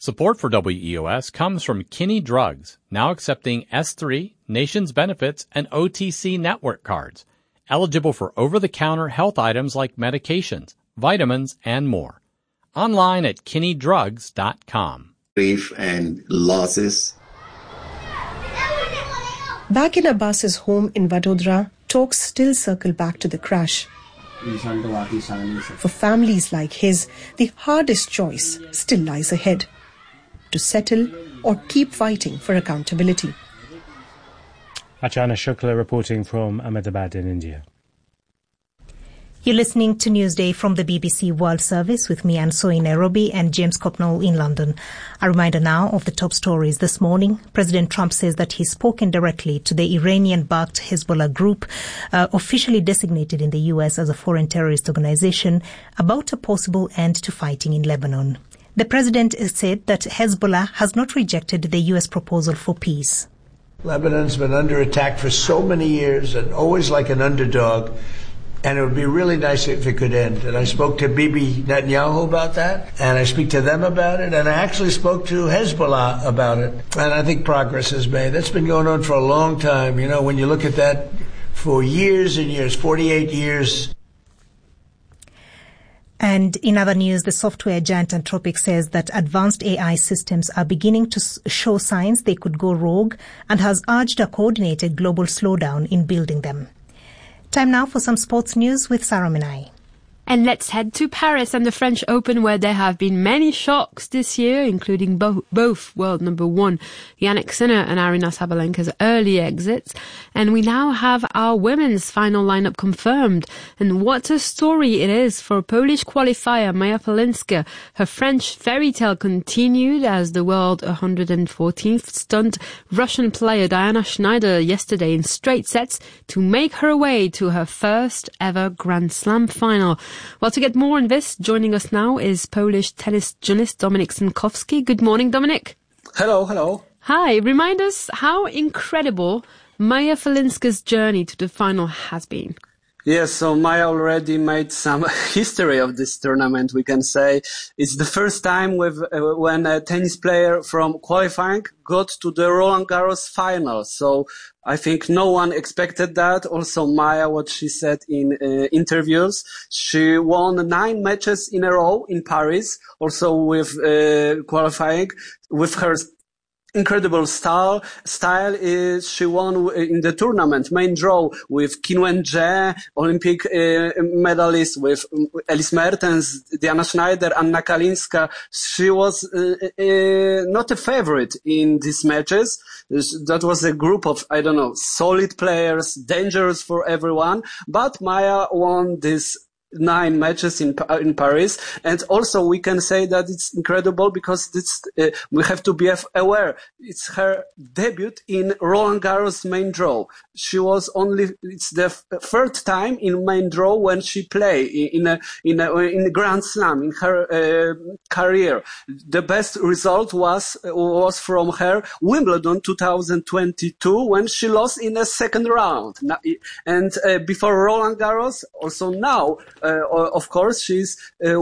Support for WEOS comes from Kinney Drugs, now accepting S3, Nations Benefits, and OTC network cards. Eligible for over-the-counter health items like medications, vitamins, and more. Online at kinneydrugs.com. Grief and losses. Back in Abbas's home in Vadodara, talks still circle back to the crash. For families like his, the hardest choice still lies ahead: to settle or keep fighting for accountability. Achana Shukla reporting from Ahmedabad in India. You're listening to Newsday from the BBC World Service with me, Anne Soy in Nairobi, and James Copnall in London. A reminder now of the top stories this morning. President Trump says that he's spoken directly to the Iranian-backed Hezbollah group, officially designated in the US as a foreign terrorist organization, about a possible end to fighting in Lebanon. The president said that Hezbollah has not rejected the US proposal for peace. Lebanon's been under attack for so many years and always like an underdog. And it would be really nice if it could end. And I spoke to Bibi Netanyahu about that, and I speak to them about it, and I actually spoke to Hezbollah about it. And I think progress is made. That's been going on for a long time. You know, when you look at that for years and years, 48 years. And in other news, the software giant Anthropic says that advanced AI systems are beginning to show signs they could go rogue and has urged a coordinated global slowdown in building them. Time now for some sports news with Sarah Minai. And let's head to Paris and the French Open, where there have been many shocks this year, including both world number one Jannik Sinner and Aryna Sabalenka's early exits. And we now have our women's final lineup confirmed. And what a story it is for Polish qualifier Maja Falinska. Her French fairy tale continued as the world 114th stunned Russian player Diana Schneider yesterday in straight sets to make her way to her first ever Grand Slam final. Well, to get more on this, joining us now is Polish tennis journalist Dominik Sienkowski. Good morning, Dominik. Hello. Hi. Remind us how incredible Maja Falinska's journey to the final has been. Yes, so Maja already made some history of this tournament, we can say. It's the first time when a tennis player from qualifying got to the Roland Garros final. So I think no one expected that. Also, Maja, what she said in interviews, she won 9 matches in a row in Paris, also with qualifying. With her incredible style is she won in the tournament main draw with Qin Wenjie, Olympic medalist, with Elise Mertens, Diana Schneider, Anna Kalinska. She was not a favorite in these matches. That was a group of, solid players, dangerous for everyone. But Maja won this 9 matches in Paris, and also we can say that it's incredible because we have to be aware. It's her debut in Roland Garros main draw. It's the third time in main draw when she play in a Grand Slam in her career. The best result was from her Wimbledon 2022 when she lost in the second round. And before Roland Garros, also now. Of course, she's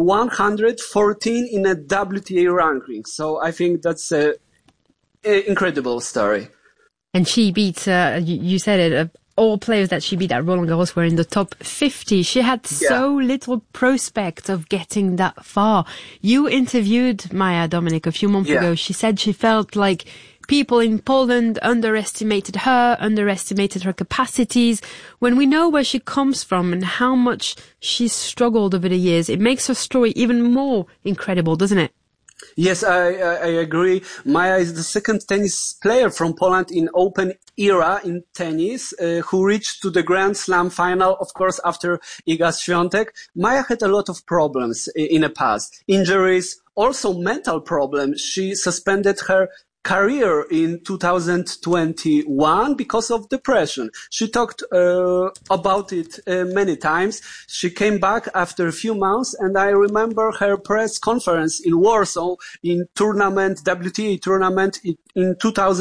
114 in a WTA ranking. So I think that's an incredible story. And she beat, you said it, all players that she beat at Roland Garros were in the top 50. She had so little prospect of getting that far. You interviewed Maja, Dominik, a few months ago. She said she felt like people in Poland underestimated her capacities. When we know where she comes from and how much she's struggled over the years, it makes her story even more incredible, doesn't it? Yes, I agree. Maja is the second tennis player from Poland in open era in tennis who reached to the Grand Slam final, of course, after Iga Świątek. Maja had a lot of problems in the past. Injuries, also mental problems. She suspended her career in 2021 because of depression. She talked about it many times. She came back after a few months, and I remember her press conference in Warsaw in WTA tournament in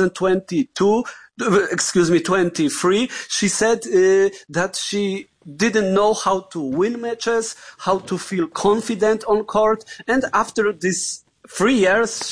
23. She said that she didn't know how to win matches, how to feel confident on court, and after this 3 years,